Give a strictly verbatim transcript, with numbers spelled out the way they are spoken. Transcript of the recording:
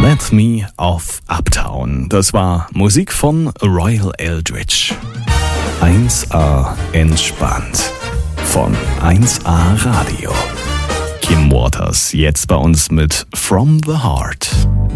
Let Me Off Uptown. Das war Musik von Royal Eldridge. eins A entspannt. Von eins A Radio. Kim Waters jetzt bei uns mit From the Heart.